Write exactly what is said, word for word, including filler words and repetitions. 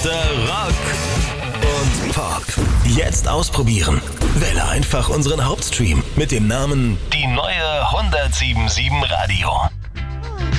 Beste Rock und Pop. Jetzt ausprobieren. Wähle einfach unseren Hauptstream mit dem Namen Die neue hundertsieben Komma sieben Radio.